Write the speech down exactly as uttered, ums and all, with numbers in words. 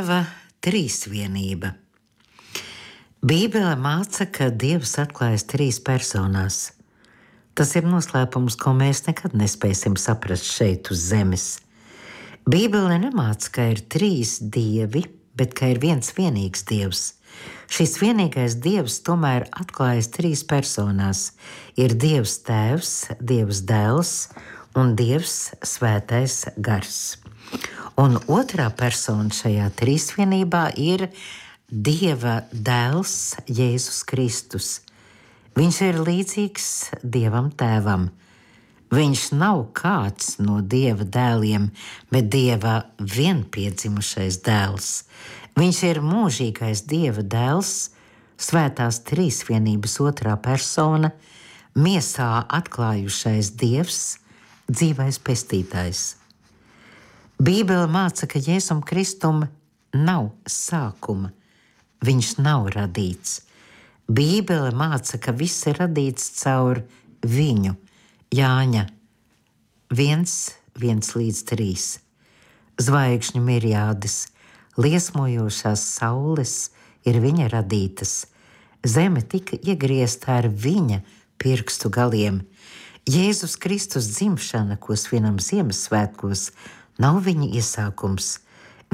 Dieva trīsvienība. Bībele māca, ka Dievs atklājas trīs personās. Tas ir noslēpums, ko mēs nekad nespēsim saprast šeit uz zemes. Bībele nemāca, ka ir trīs dievi, bet ka ir viens vienīgs Dievs. Šis vienīgais Dievs tomēr atklājas trīs personās. Ir Dievs Tēvs, Dievs Dēls un Dievs Svētais Gars. Un otrā persona šajā trīsvienībā ir Dieva Dēls Jēzus Kristus. Viņš ir līdzīgs Dievam Tēvam. Viņš nav kāds no Dieva dēliem, bet Dieva vienpiedzimušais dēls. Viņš ir mūžīgais Dieva dēls, svētās trīsvienības otrā persona, miesā atklājušais Dievs, dzīvais pestītājs. Bībele māca, ka Jēzum Kristum nav sākuma, viņš nav radīts. Bībele māca, ka viss ir radīts caur viņu, Jāņa viens, viens līdz trīs. Zvaigžņu mirjādes, liesmojošās saules ir viņa radītas. Zeme tika iegriezta ar viņa pirkstu galiem. Jēzus Kristus dzimšana, ko svinam Ziemassvētkos, nav viņa iesākums.